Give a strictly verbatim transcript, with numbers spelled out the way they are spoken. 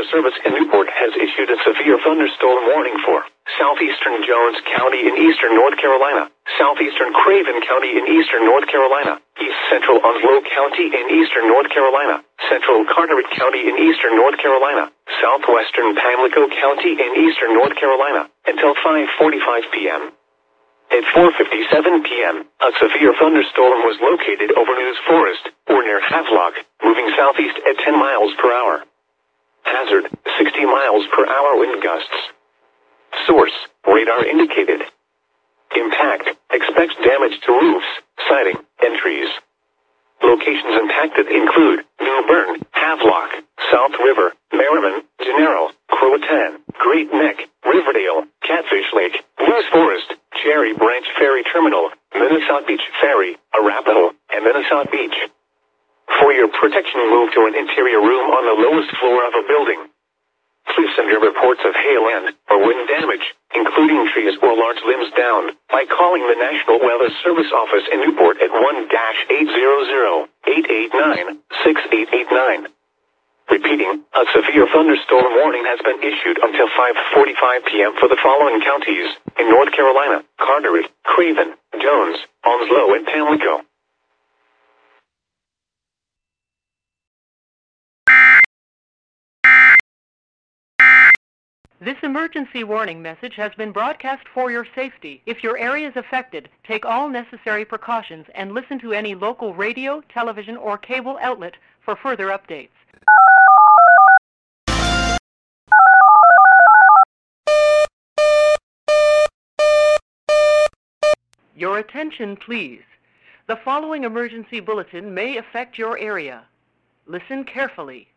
Weather Service in Newport has issued a severe thunderstorm warning for southeastern Jones County in eastern North Carolina, southeastern Craven County in eastern North Carolina, east central Onslow County in eastern North Carolina, central Carteret County in eastern North Carolina, southwestern Pamlico County in eastern North Carolina, until five forty-five p.m. At four fifty-seven p.m., a severe thunderstorm was located over News Forest, or near Havelock, moving southeast at ten miles per hour. Hazard, sixty miles per hour wind gusts. Source, radar indicated. Impact, expects damage to roofs, siding, and trees. Locations impacted include New Bern, Havelock, South River, Merriman, Gennaro, Croatan, Great Neck, Riverdale, Catfish Lake, News Forest, Cherry Branch Ferry Terminal, Minnesota Beach Ferry, Arapahoe, and Minnesota Beach. For your protection, move to an interior room on the lowest floor of a building. Please send your reports of hail and or wind damage, including trees or large limbs down, by calling the National Weather Service office in Newport at one eight hundred, eight eight nine, six eight eight nine. Repeating, a severe thunderstorm warning has been issued until five forty-five p.m. for the following counties in North Carolina: Carteret, Craven, Jones, Onslow, and Pamlico. This emergency warning message has been broadcast for your safety. If your area is affected, take all necessary precautions and listen to any local radio, television, or cable outlet for further updates. Your attention, please. The following emergency bulletin may affect your area. Listen carefully.